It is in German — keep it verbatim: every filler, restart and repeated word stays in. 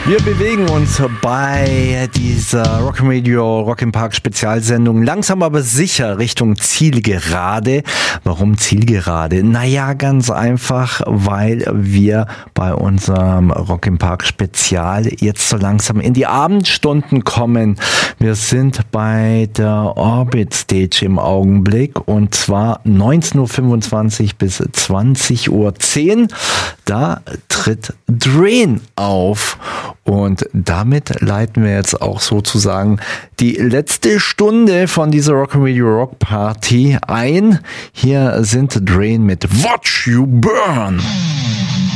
Wir bewegen uns bei dieser Rock'n'Radio Rock'n' Park Spezialsendung langsam aber sicher Richtung Zielgerade. Warum Zielgerade? Naja, ganz einfach, weil wir bei unserem Rock'n' Park Spezial jetzt so langsam in die Abendstunden kommen. Wir sind bei der Orbit Stage im Augenblick und zwar neunzehn Uhr fünfundzwanzig bis zwanzig Uhr zehn. Da tritt Drain auf. Und damit leiten wir jetzt auch sozusagen die letzte Stunde von dieser Rock'n'Radio Rock Party ein. Hier sind Drain mit Watch You Burn.